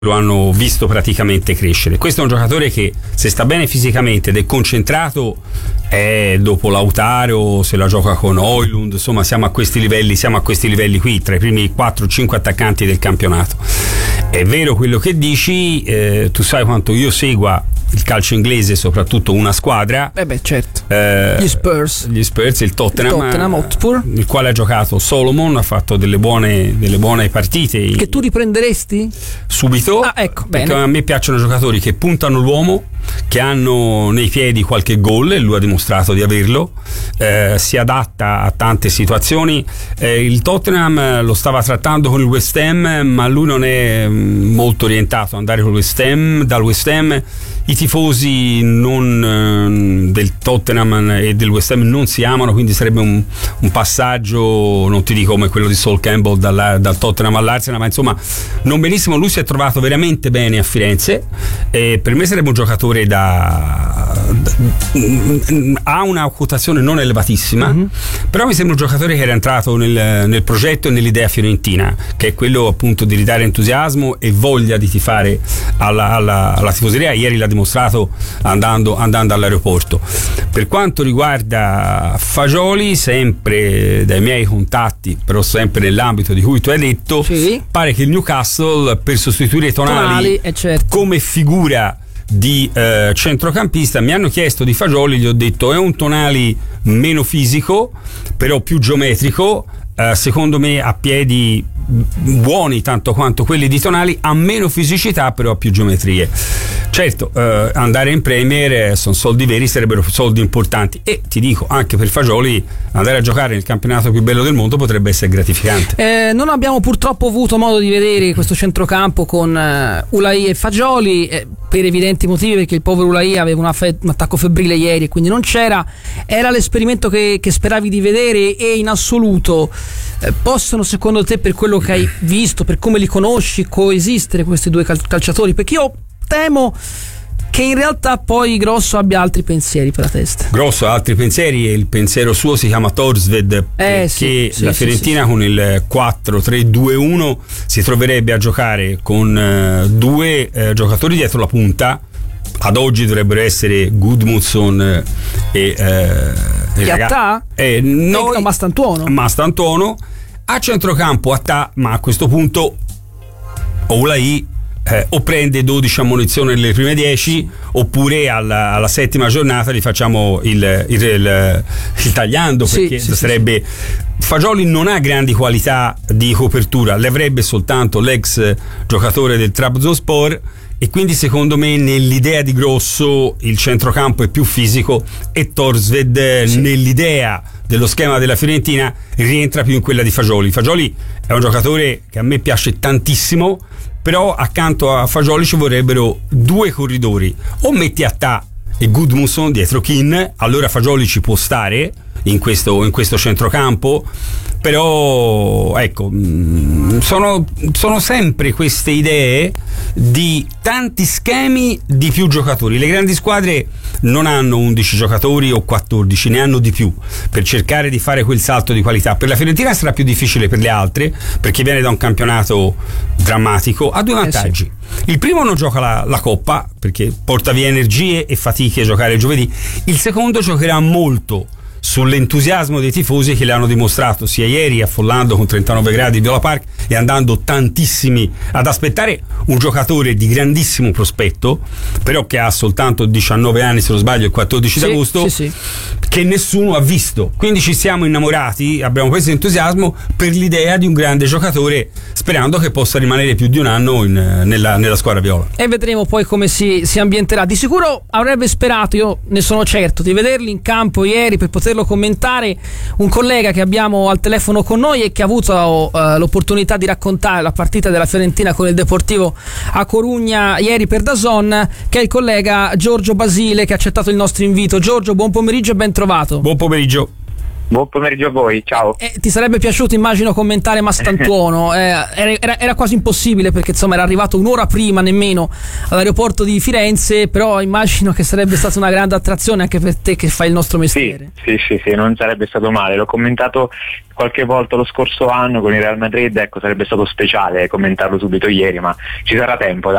lo hanno visto praticamente crescere. Questo è un giocatore che, se sta bene fisicamente ed è concentrato, dopo Lautaro se la gioca con Højlund, insomma siamo a questi livelli qui, tra i primi 4-5 attaccanti del campionato. È vero quello che dici, tu sai quanto io segua il calcio inglese, soprattutto una squadra. Certo. Gli Spurs, il Tottenham Hotspur, il quale ha giocato Solomon, ha fatto delle buone partite. Che tu riprenderesti? Subito. Ecco, perché bene. a me piacciono giocatori che puntano l'uomo, che hanno nei piedi qualche gol, e lui ha dimostrato di averlo, si adatta a tante situazioni. Il Tottenham lo stava trattando con il West Ham, ma lui non è molto orientato ad andare dal West Ham. I tifosi del Tottenham e del West Ham non si amano, quindi sarebbe un passaggio, non ti dico come quello di Sol Campbell dal Tottenham all'Arsenal, ma insomma non benissimo. Lui si è trovato veramente bene a Firenze, e per me sarebbe un giocatore ha una quotazione non elevatissima, però mi sembra un giocatore che era entrato nel progetto e nell'idea fiorentina, che è quello appunto di ridare entusiasmo e voglia di tifare alla tifoseria. Ieri l'ha dimostrato andando all'aeroporto. Per quanto riguarda Fagioli, sempre dai miei contatti, però sempre nell'ambito di cui tu hai detto, sì, pare che il Newcastle, per sostituire i Tonali certo, come figura di centrocampista, mi hanno chiesto di Fagioli, gli ho detto è un Tonali meno fisico, però più geometrico, secondo me ha piedi buoni tanto quanto quelli di Tonali, ha meno fisicità però ha più geometrie. Certo, andare in Premier sono soldi veri, sarebbero soldi importanti, e ti dico, anche per Fagioli andare a giocare nel campionato più bello del mondo potrebbe essere gratificante. Non abbiamo purtroppo avuto modo di vedere questo centrocampo con Ulai e Fagioli, per evidenti motivi, perché il povero Ulai aveva un attacco febbrile ieri e quindi non c'era. Era l'esperimento che speravi di vedere, e in assoluto possono, secondo te, per quello che hai visto, per come li conosci, coesistere questi due calciatori? Perché io temo che in realtà poi Grosso abbia altri pensieri per la testa. Grosso ha altri pensieri, e il pensiero suo si chiama Thorstvedt, che la Fiorentina con il 4-3-2-1 si troverebbe a giocare con due giocatori dietro la punta. Ad oggi dovrebbero essere Gudmundsson e Iattà? Mastantuono. A centrocampo Attà, ma a questo punto Ulai o prende 12 ammonizioni nelle prime 10, oppure alla settima giornata gli facciamo il tagliando, perché sarebbe... Fagioli non ha grandi qualità di copertura, le avrebbe soltanto l'ex giocatore del Trabzonspor, e quindi secondo me nell'idea di Grosso il centrocampo è più fisico, e Thorstvedt nell'idea dello schema della Fiorentina rientra più in quella di Fagioli. Fagioli è un giocatore che a me piace tantissimo, però accanto a Fagioli ci vorrebbero due corridori, o metti Attà e Gudmundsson dietro Keane, allora Fagioli ci può stare in questo centrocampo. Però ecco, sono sempre queste idee di tanti schemi di più giocatori. Le grandi squadre non hanno 11 giocatori o 14, ne hanno di più, per cercare di fare quel salto di qualità. Per la Fiorentina sarà più difficile per le altre, perché viene da un campionato drammatico. Ha due vantaggi. Il primo, non gioca la Coppa, perché porta via energie e fatiche a giocare il giovedì. Il secondo, giocherà molto sull'entusiasmo dei tifosi, che le hanno dimostrato sia ieri affollando con 39 gradi Viola Park e andando tantissimi ad aspettare un giocatore di grandissimo prospetto, però che ha soltanto 19 anni, se non sbaglio il 14 d'agosto, che nessuno ha visto. Quindi ci siamo innamorati, abbiamo questo entusiasmo per l'idea di un grande giocatore, sperando che possa rimanere più di un anno nella squadra viola, e vedremo poi come si ambienterà. Di sicuro avrebbe sperato, io ne sono certo, di vederli in campo ieri per poterlo commentare, un collega che abbiamo al telefono con noi e che ha avuto l'opportunità di raccontare la partita della Fiorentina con il Deportivo a Corugna ieri per DAZN, che è il collega Giorgio Basile, che ha accettato il nostro invito. Giorgio, buon pomeriggio e ben trovato. Buon pomeriggio. Buon pomeriggio a voi, ciao. Ti sarebbe piaciuto, immagino, commentare Mastantuono? Era quasi impossibile, perché insomma era arrivato un'ora prima nemmeno all'aeroporto di Firenze, però immagino che sarebbe stata una grande attrazione anche per te che fai il nostro mestiere. Sì, non sarebbe stato male. L'ho commentato qualche volta lo scorso anno con il Real Madrid, ecco, sarebbe stato speciale commentarlo subito ieri, ma ci sarà tempo, dai.